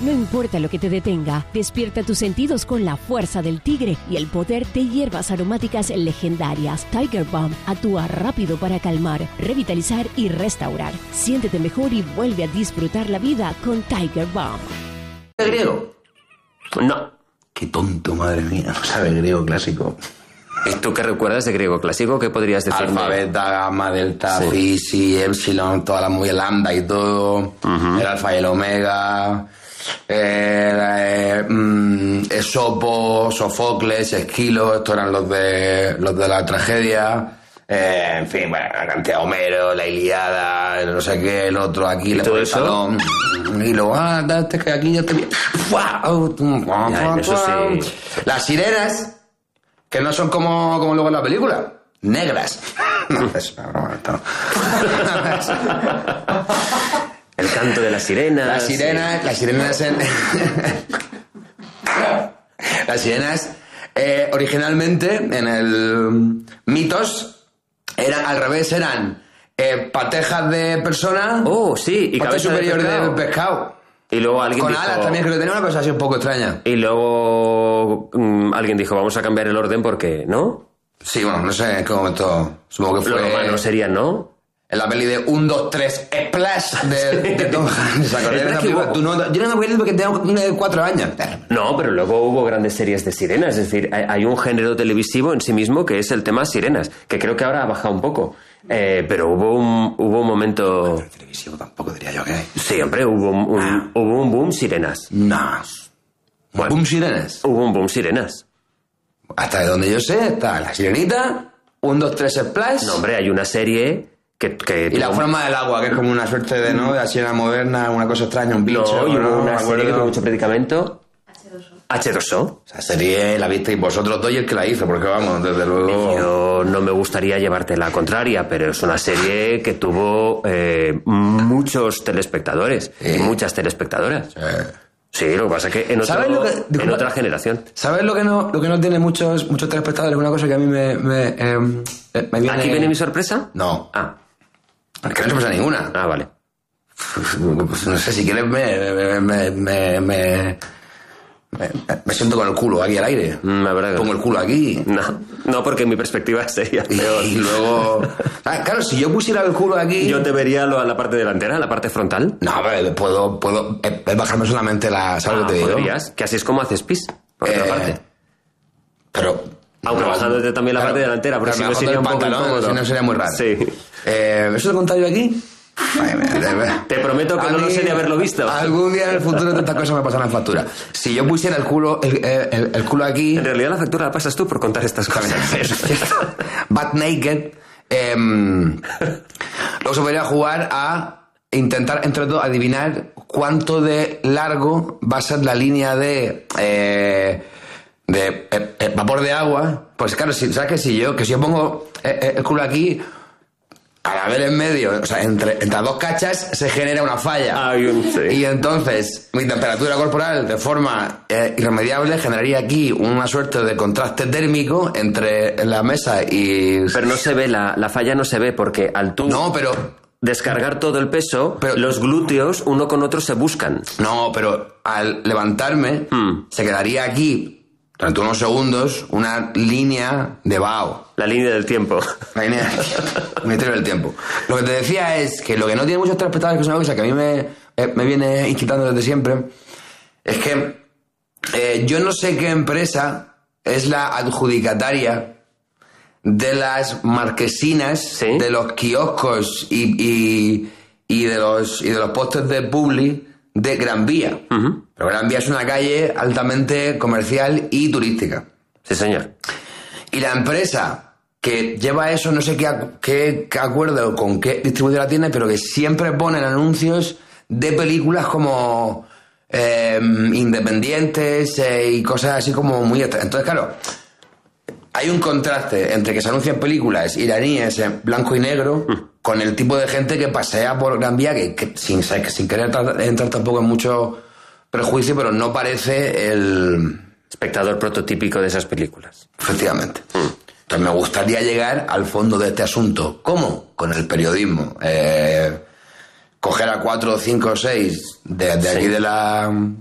No importa lo que te detenga, despierta tus sentidos con la fuerza del tigre y el poder de hierbas aromáticas legendarias. Tiger Balm actúa rápido para calmar, revitalizar y restaurar. Siéntete mejor y vuelve a disfrutar la vida con Tiger Balm. ¿De griego? No. Qué tonto, madre mía, no sabe griego clásico. ¿Y tú qué recuerdas de griego clásico? ¿Qué podrías decirme? Alfa, beta, gamma, delta, phi, psi, epsilon, toda la muy lambda y todo. El alfa y el omega. Esopo, Sofocles, Esquilo, estos eran los de la tragedia. En fin, bueno, la cantidad de Homero, la Ilíada, no sé qué, el otro, aquí, ¿Y todo eso? Salón. Y luego, date que aquí ya te vi. Eso sí. Las sirenas, que no son como luego en la película, negras. No, es una broma, esto no. El canto de las sirenas. Las sirenas las sirenas originalmente en el mitos eran al revés, eran patejas de persona. Oh, sí, y parte cabeza superior de de pescado. Y luego alguien Con dijo... alas también, creo que tenía una cosa así un poco extraña. Y luego alguien dijo, vamos a cambiar el orden porque, ¿no? Sí, bueno, no sé en qué momento. Supongo que fue Los romanos serían, ¿no? en la peli de 1, 2, 3, Splash de Tom Hanks. ¿Se acordáis de esa película? Yo no me acuerdo porque tengo 4 años. No, pero luego hubo grandes series de sirenas. Es decir, hay un género televisivo en sí mismo que es el tema sirenas, que creo que ahora ha bajado un poco. Pero hubo un momento... El televisivo tampoco diría yo que hay. Sí, hombre, hubo un boom sirenas. No. Bueno, Boom sirenas. Hubo un boom sirenas. Hasta de donde yo sé está la sirenita, 1, 2, 3, Splash. No, hombre, hay una serie que Y la forma del agua, que es como una suerte de, ¿no? De la sirena moderna, una cosa extraña, un bicho. No, y hubo una Me serie acuerdo. que tuvo mucho predicamento. H2O. Esa serie la visteis vosotros dos y el que la hizo, porque vamos, desde luego... Yo no me gustaría llevarte la contraria, pero es una serie que tuvo muchos telespectadores y muchas telespectadoras. Sí, lo que pasa es que en, ¿Sabes lo que- en otra generación. ¿Sabes lo que no tiene muchos telespectadores? Una cosa que a mí me viene... ¿Aquí viene mi sorpresa? No, Ah, que no se pasa ninguna. vale. Pues no sé, si quieres me siento con el culo aquí al aire. La verdad que Pongo el culo aquí. no, porque mi perspectiva sería peor. Y luego... claro, si yo pusiera el culo aquí... Yo te vería a la parte delantera, la parte frontal. No, pero puedo bajarme solamente la... ¿Sabes lo que te digo? Podrías, que así es como haces pis, por otra parte. Pero... Aunque bajándote también la parte delantera, porque si no sería un poco incómodo. Si no sería muy raro. Sí. ¿Eso te he contado yo aquí? Te prometo que no lo sé de haberlo visto. Algún día en el futuro tantas cosas me pasan en factura. Si yo pusiera el culo aquí... En realidad la factura la pasas tú por contar estas cosas. Butt naked. Luego se podría jugar a intentar, entre todos, adivinar cuánto de largo va a ser la línea de vapor de agua. Pues claro, ¿sabes que si yo pongo el culo aquí, al ver en medio, o sea, entre las dos cachas se genera una falla. Sí. Y entonces mi temperatura corporal, de forma irremediable, generaría aquí una suerte de contraste térmico entre la mesa y... Pero no se ve, la falla no se ve, porque al tú No, pero... descargar todo el peso, Pero- los glúteos uno con otro se buscan. No, pero al levantarme, se quedaría aquí, durante unos segundos, una línea de vaho. La línea del tiempo. La línea del Ministerio del Tiempo. Lo que te decía es que lo que no tiene muchos telespectadores, que es una cosa que a mí me viene inquietando desde siempre, es que yo no sé qué empresa es la adjudicataria de las marquesinas, ¿Sí? de los kioscos y de los postes de publi de Gran Vía. Pero Gran Vía es una calle altamente comercial y turística. Sí, señor. Y la empresa que lleva eso, no sé qué acuerdo o con qué distribuidora tiene, pero que siempre ponen anuncios de películas como independientes y cosas así como muy... Entonces, claro, hay un contraste entre que se anuncian películas iraníes en blanco y negro con el tipo de gente que pasea por Gran Vía, que sin querer entrar tampoco en mucho prejuicio, pero no parece el... Espectador prototípico de esas películas. Efectivamente. Entonces me gustaría llegar al fondo de este asunto. ¿Cómo? Con el periodismo. Coger a 4, 5, 6 de aquí de la